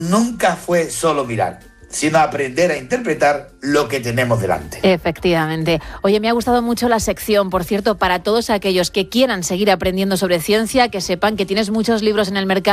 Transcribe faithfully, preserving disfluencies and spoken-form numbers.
nunca fue solo mirar, sino aprender a interpretar lo que tenemos delante. Efectivamente. Oye, me ha gustado mucho la sección, por cierto, para todos aquellos que quieran seguir aprendiendo sobre ciencia, que sepan que tienes muchos libros en el mercado